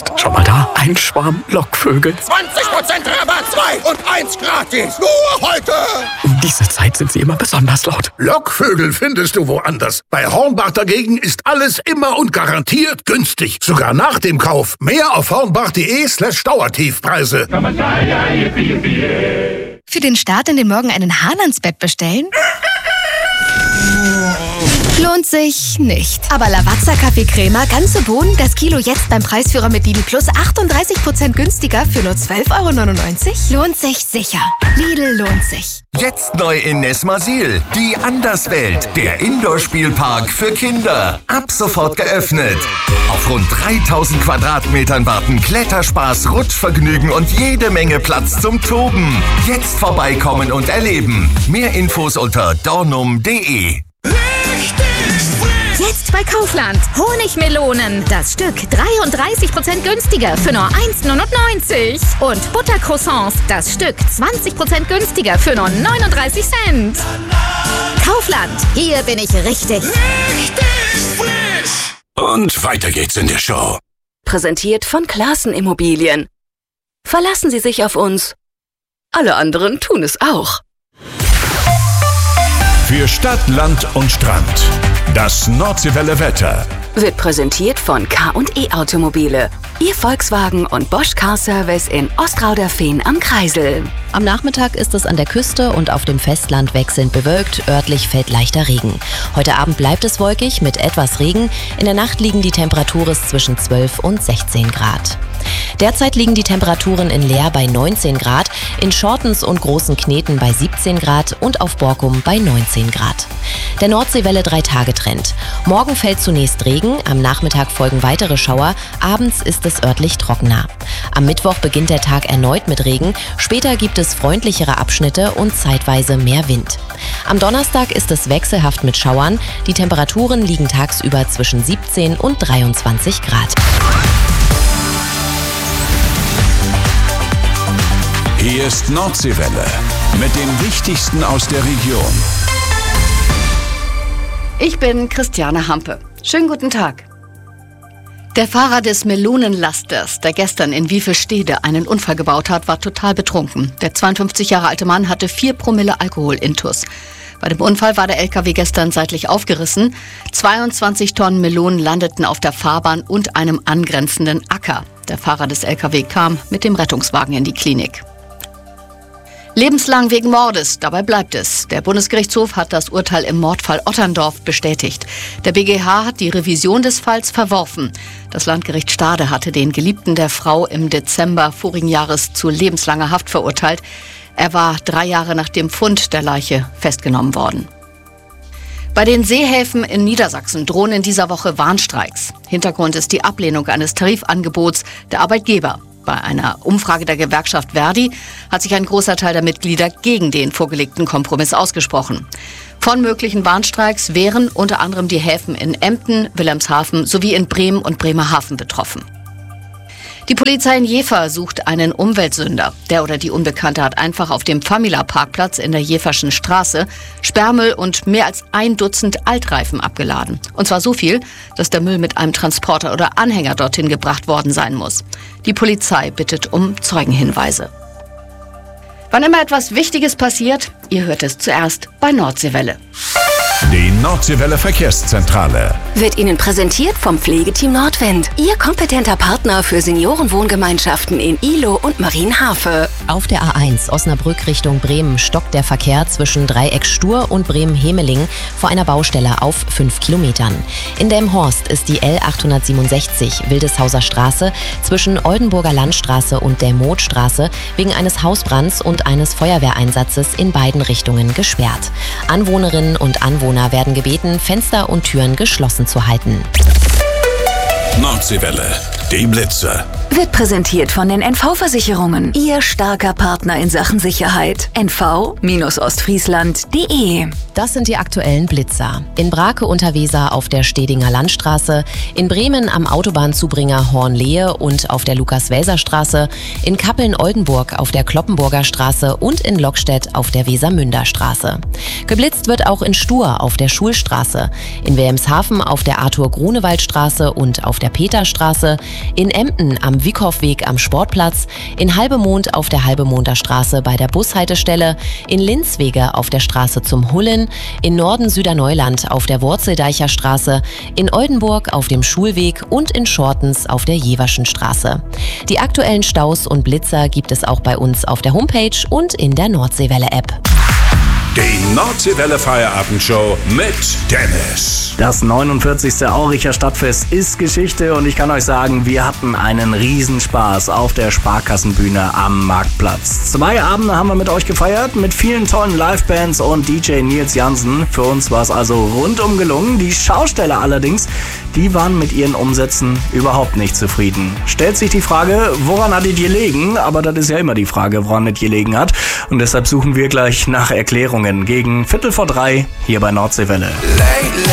ist. Schon mal da? Ein Schwarm Lockvögel. 20% Rabatt, 2 und 1 gratis. Nur heute. Um diese Zeit sind sie immer besonders laut. Lockvögel findest du woanders. Bei Hornbach dagegen ist alles immer und garantiert günstig. Sogar nach dem Kauf. Mehr auf hornbach.de/Dauertiefpreise. Für den Start in den Morgen einen Hahn ans Bett bestellen? Lohnt sich nicht. Aber Lavazza Kaffeecrema, ganze Bohnen, das Kilo jetzt beim Preisführer mit Lidl Plus 38% günstiger für nur 12,99 €? Lohnt sich sicher. Lidl lohnt sich. Jetzt neu in Nesmasil. Die Anderswelt. Der Indoor-Spielpark für Kinder. Ab sofort geöffnet. Auf rund 3000 Quadratmetern warten Kletterspaß, Rutschvergnügen und jede Menge Platz zum Toben. Jetzt vorbeikommen und erleben. Mehr Infos unter dornum.de. Jetzt bei Kaufland. Honigmelonen. Das Stück 33% günstiger für nur 1,99 €. Und Buttercroissants. Das Stück 20% günstiger für nur 39 Cent. Kaufland. Hier bin ich richtig. Und weiter geht's in der Show. Präsentiert von Classen Immobilien. Verlassen Sie sich auf uns. Alle anderen tun es auch. Für Stadt, Land und Strand. Das Nordseewelle Wetter Wird präsentiert von K&E Automobile. Ihr Volkswagen und Bosch Car Service in Ostrauderfehn am Kreisel. Am Nachmittag ist es an der Küste und auf dem Festland wechselnd bewölkt. Örtlich fällt leichter Regen. Heute Abend bleibt es wolkig mit etwas Regen. In der Nacht liegen die Temperaturen zwischen 12 und 16 Grad. Derzeit liegen die Temperaturen in Leer bei 19 Grad, in Schortens und Großen Kneten bei 17 Grad und auf Borkum bei 19 Grad. Der Nordseewelle 3-Tage-Trend. Morgen fällt zunächst Regen, am Nachmittag folgen weitere Schauer, abends ist es örtlich trockener. Am Mittwoch beginnt der Tag erneut mit Regen, später gibt es freundlichere Abschnitte und zeitweise mehr Wind. Am Donnerstag ist es wechselhaft mit Schauern, die Temperaturen liegen tagsüber zwischen 17 und 23 Grad. Hier ist Nordseewelle mit dem Wichtigsten aus der Region. Ich bin Christiane Hampe. Schönen guten Tag. Der Fahrer des Melonenlasters, der gestern in Wiefelstede einen Unfall gebaut hat, war total betrunken. Der 52 Jahre alte Mann hatte 4 Promille Alkohol intus. Bei dem Unfall war der LKW gestern seitlich aufgerissen. 22 Tonnen Melonen landeten auf der Fahrbahn und einem angrenzenden Acker. Der Fahrer des LKW kam mit dem Rettungswagen in die Klinik. Lebenslang wegen Mordes, dabei bleibt es. Der Bundesgerichtshof hat das Urteil im Mordfall Otterndorf bestätigt. Der BGH hat die Revision des Falls verworfen. Das Landgericht Stade hatte den Geliebten der Frau im Dezember vorigen Jahres zu lebenslanger Haft verurteilt. Er war 3 Jahre nach dem Fund der Leiche festgenommen worden. Bei den Seehäfen in Niedersachsen drohen in dieser Woche Warnstreiks. Hintergrund ist die Ablehnung eines Tarifangebots der Arbeitgeber. Bei einer Umfrage der Gewerkschaft Verdi hat sich ein großer Teil der Mitglieder gegen den vorgelegten Kompromiss ausgesprochen. Von möglichen Warnstreiks wären unter anderem die Häfen in Emden, Wilhelmshaven sowie in Bremen und Bremerhaven betroffen. Die Polizei in Jever sucht einen Umweltsünder. Der oder die Unbekannte hat einfach auf dem Famila-Parkplatz in der Jeverschen Straße Sperrmüll und mehr als 1 Dutzend Altreifen abgeladen. Und zwar so viel, dass der Müll mit einem Transporter oder Anhänger dorthin gebracht worden sein muss. Die Polizei bittet um Zeugenhinweise. Wann immer etwas Wichtiges passiert, ihr hört es zuerst bei Nordseewelle. Die Nordseewelle Verkehrszentrale Wird Ihnen präsentiert vom Pflegeteam Nordwind. Ihr kompetenter Partner für Seniorenwohngemeinschaften in Ihlow und Marienhafe. Auf der A1 Osnabrück Richtung Bremen stockt der Verkehr zwischen Dreieck Stur und Bremen-Hemeling vor einer Baustelle auf 5 Kilometern. In Delmenhorst ist die L867 Wildeshauser Straße zwischen Oldenburger Landstraße und Delmothstraße wegen eines Hausbrands und eines Feuerwehreinsatzes in beiden Richtungen gesperrt. Anwohnerinnen und Anwohner werden gebeten, Fenster und Türen geschlossen zu halten. Nordseewelle, die Blitze. Wird präsentiert von den NV-Versicherungen. Ihr starker Partner in Sachen Sicherheit. nv-ostfriesland.de. Das sind die aktuellen Blitzer. In Brake unter Weser auf der Stedinger Landstraße, in Bremen am Autobahnzubringer Hornlehe und auf der Lukas-Welser-Straße, in Kappeln-Oldenburg auf der Kloppenburger Straße und in Lockstedt auf der Wesermünderstraße. Geblitzt wird auch in Stur auf der Schulstraße, in Wilhelmshaven auf der Arthur-Grunewald-Straße und auf der Peterstraße, in Emden am Wieckhoffweg am Sportplatz, in Halbemond auf der Halbemonder Straße bei der Bushaltestelle, in Linzwege auf der Straße zum Hullen, in Norden Süderneuland auf der Wurzeldeicher Straße, in Oldenburg auf dem Schulweg und in Schortens auf der Jeverschen Straße. Die aktuellen Staus und Blitzer gibt es auch bei uns auf der Homepage und in der Nordseewelle-App. Die Nordseewelle Feierabendshow mit Dennis. Das 49. Auricher Stadtfest ist Geschichte und ich kann euch sagen, wir hatten einen Riesenspaß auf der Sparkassenbühne am Marktplatz. 2 Abende haben wir mit euch gefeiert, mit vielen tollen Livebands und DJ Nils Jansen. Für uns war es also rundum gelungen. Die Schausteller allerdings, die waren mit ihren Umsätzen überhaupt nicht zufrieden. Stellt sich die Frage, woran hat es gelegen? Aber das ist ja immer die Frage, woran es gelegen hat. Und deshalb suchen wir gleich nach Erklärungen gegen 2:15 hier bei Nordseewelle.